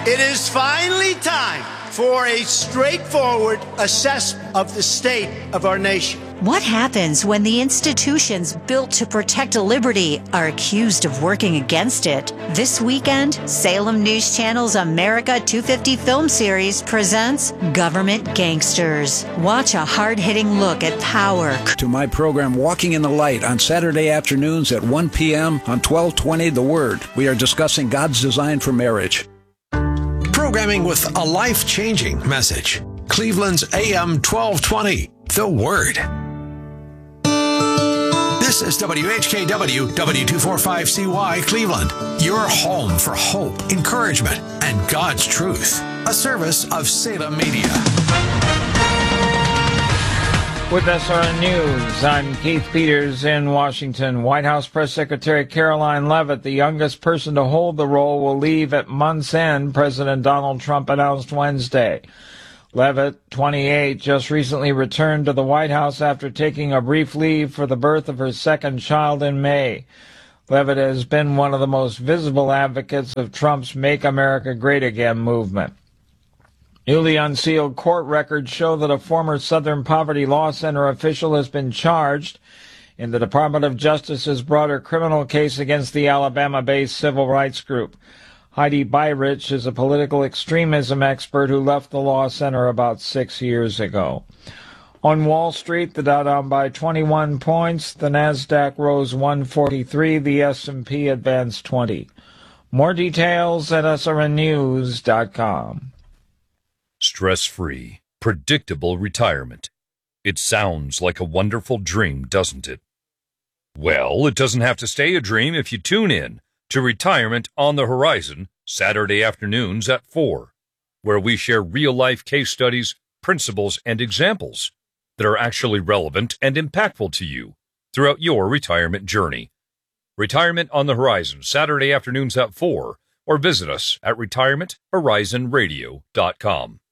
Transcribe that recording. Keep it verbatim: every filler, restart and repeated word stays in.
It is finally time for a straightforward assessment of the state of our nation. What happens when the institutions built to protect liberty are accused of working against it? This weekend, Salem News Channel's America two fifty film series presents Government Gangsters. Watch a hard-hitting look at power. To my program Walking in the Light on Saturday afternoons at one p.m. on twelve twenty The Word. We are discussing God's design for marriage. Programming with a life-changing message. Cleveland's A M twelve twenty, The Word. This is W H K W, W two forty-five C Y, Cleveland. Your home for hope, encouragement, and God's truth. A service of Salem Media. With S R N News, I'm Keith Peters in Washington. White House Press Secretary Caroline Leavitt, the youngest person to hold the role, will leave at month's end, President Donald Trump announced Wednesday. Leavitt, twenty-eight, just recently returned to the White House after taking a brief leave for the birth of her second child in May. Leavitt has been one of the most visible advocates of Trump's Make America Great Again movement. Newly unsealed court records show that a former Southern Poverty Law Center official has been charged in the Department of Justice's broader criminal case against the Alabama-based civil rights group. Heidi Beirich is a political extremism expert who left the law center about six years ago. On Wall Street, the Dow down by twenty-one points, the Nasdaq rose one forty-three, the S and P advanced twenty. More details at S R N news dot com. Stress-free, predictable retirement. It sounds like a wonderful dream, doesn't it? Well, it doesn't have to stay a dream if you tune in to Retirement on the Horizon, Saturday afternoons at four, where we share real-life case studies, principles, and examples that are actually relevant and impactful to you throughout your retirement journey. Retirement on the Horizon, Saturday afternoons at four, or visit us at retirement horizon radio dot com.